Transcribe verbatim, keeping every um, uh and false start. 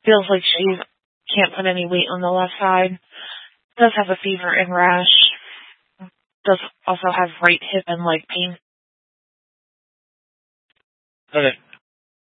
Feels like she can't put any weight on the left side. Does have a fever and rash. Does also have right hip and leg pain. Okay.